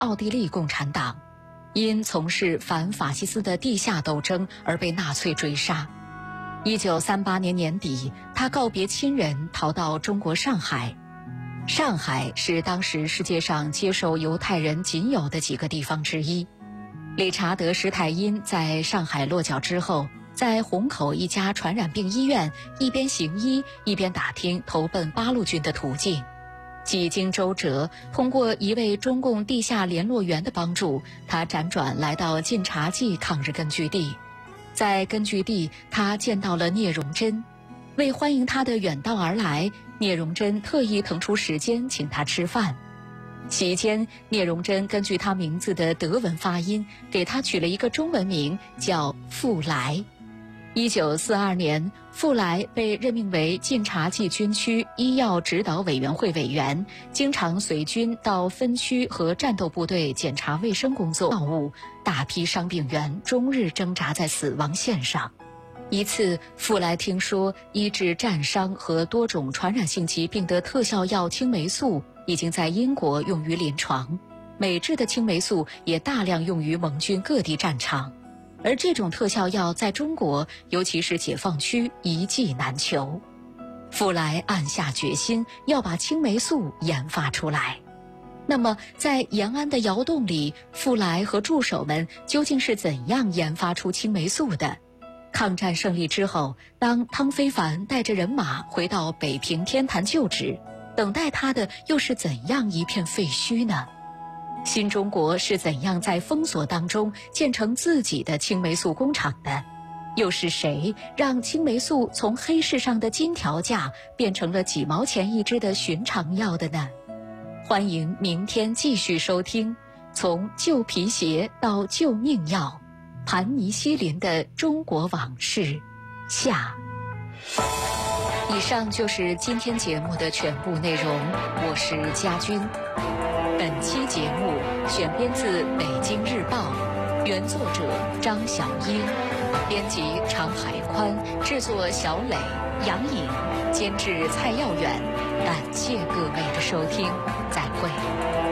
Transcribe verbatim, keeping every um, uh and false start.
奥地利共产党，因从事反法西斯的地下斗争而被纳粹追杀。一九三八年年底，他告别亲人，逃到中国上海。上海是当时世界上接受犹太人仅有的几个地方之一。理查德·施泰因在上海落脚之后，在虹口一家传染病医院一边行医一边打听投奔八路军的途径。几经周折，通过一位中共地下联络员的帮助，他辗转来到晋察冀抗日根据地。在根据地，他见到了聂荣臻。为欢迎他的远道而来，聂荣臻特意腾出时间请他吃饭。席间，聂荣臻根据他名字的德文发音，给他取了一个中文名，叫傅来。一九四二年，傅来被任命为晋察冀军区医药指导委员会委员，经常随军到分区和战斗部队检查卫生工作药物，大批伤病员终日挣扎在死亡线上。一次，傅来听说医治战伤和多种传染性疾病的特效药青霉素已经在英国用于临床，美制的青霉素也大量用于盟军各地战场。而这种特效药在中国，尤其是解放区，一剂难求。傅来暗下决心要把青霉素研发出来。那么，在延安的窑洞里，傅来和助手们究竟是怎样研发出青霉素的？抗战胜利之后，当汤非凡带着人马回到北平天坛旧址，等待他的又是怎样一片废墟呢？新中国是怎样在封锁当中建成自己的青霉素工厂的？又是谁让青霉素从黑市上的金条价变成了几毛钱一支的寻常药的呢？欢迎明天继续收听，从旧皮鞋到救命药，盘尼西林的中国往事下。以上就是今天节目的全部内容，我是佳君。本期节目选编自《北京日报》，原作者张晓英，编辑常海宽，制作小磊、杨颖，监制蔡耀远。感谢各位的收听，再会。